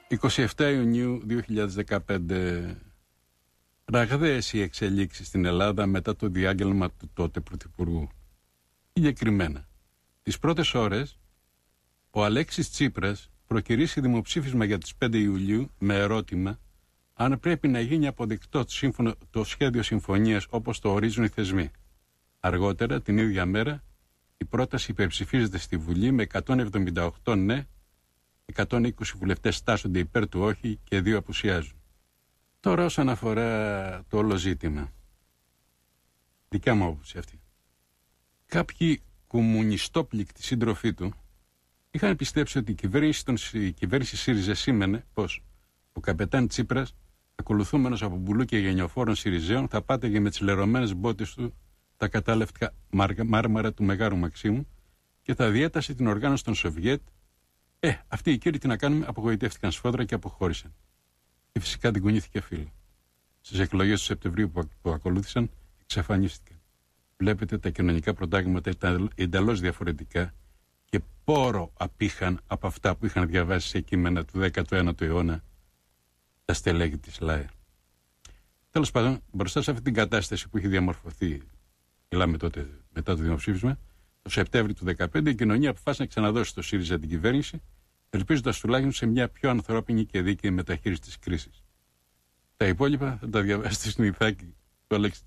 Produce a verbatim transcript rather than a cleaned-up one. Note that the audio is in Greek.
εικοστή εβδόμη Ιουνίου δύο χιλιάδες δεκαπέντε. Ραγδαίες οι εξελίξεις στην Ελλάδα μετά το διάγγελμα του τότε Πρωθυπουργού. Συγκεκριμένα, τις πρώτες ώρες, ο Αλέξης Τσίπρας προκηρύσσει δημοψήφισμα για τις πέντε Ιουλίου με ερώτημα αν πρέπει να γίνει αποδεκτό το, σύμφωνο, το σχέδιο συμφωνίας όπως το ορίζουν οι θεσμοί. Αργότερα, την ίδια μέρα, η πρόταση υπερψηφίζεται στη Βουλή με εκατόν εβδομήντα οκτώ ναι, εκατόν είκοσι βουλευτές στάσσονται υπέρ του όχι και δύο απουσιάζουν. Τώρα όσον αφορά το όλο ζήτημα, δικιά μου άποψη αυτή. Κάποιοι κομμουνιστόπληκτοι σύντροφοί του είχαν πιστέψει ότι η κυβέρνηση, των, η κυβέρνηση ΣΥΡΙΖΑ σήμαινε πως ο καπετάν Τσίπρας, ακολουθούμενος από μπουλούκια γενιοφόρων ΣΥΡΙΖΑΙων, θα πάτεγε με τις λερωμένες μπότες του τα κατάλευκα μάρμαρα του Μεγάρου Μαξίμου και θα διέτασε την οργάνωση των Σοβιέτ. Ε, αυτοί οι κύριοι τι να κάνουμε, απογοητεύτηκαν σφόδρα και αποχώρησαν. Και φυσικά την κουνήθηκε φίλο. Στις εκλογές του Σεπτεμβρίου που, που ακολούθησαν, εξαφανίστηκαν. Βλέπετε, τα κοινωνικά προτάγματα ήταν εντελώς διαφορετικά και πόρο απήχαν από αυτά που είχαν διαβάσει σε κείμενα του δέκατου ένατου αιώνα τα στελέχη της ΛΑΕ. Τέλος πάντων, μπροστά σε αυτή την κατάσταση που είχε διαμορφωθεί, μιλάμε τότε μετά το δημοψήφισμα, το Σεπτέμβριο του δύο χιλιάδες δεκαπέντε, η κοινωνία αποφάσισε να ξαναδώσει στο ΣΥΡΙΖΑ την κυβέρνηση, ελπίζοντας τουλάχιστον σε μια πιο ανθρώπινη και δίκαιη μεταχείριση της κρίσης. Τα υπόλοιπα θα τα διαβάσετε στην ηθάκη του Αλέξη